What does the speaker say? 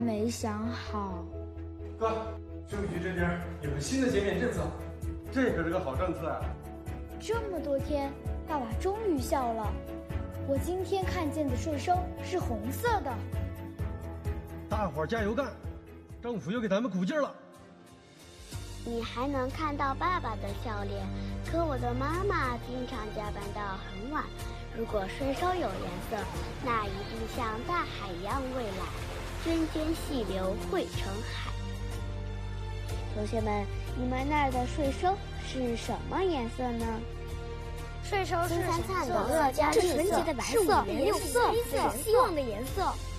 没想好。 哥，税务局这边有个新的减免政策，这可是个好政策啊！ 这么多天，爸爸终于笑了。我今天看见的税收是红色的。 大伙儿加油干，政府又给咱们鼓劲儿了。 你还能看到爸爸的笑脸，可我的妈妈经常加班到很晚。如果税收有颜色，那一定像大海一样蔚蓝，涓涓细流汇成海。同学们，你们那儿的税收是什么颜色呢？ 税收是金灿灿的乐加绿色， 纯洁的白色， 是五颜六色、希望的颜色。